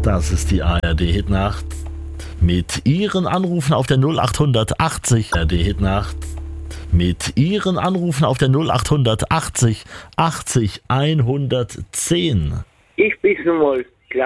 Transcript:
Das ist die ARD-Hitnacht mit Ihren Anrufen auf der 0880 ARD-Hitnacht mit Ihren Anrufen auf der 0880 80 110. Ich bin's nochmal.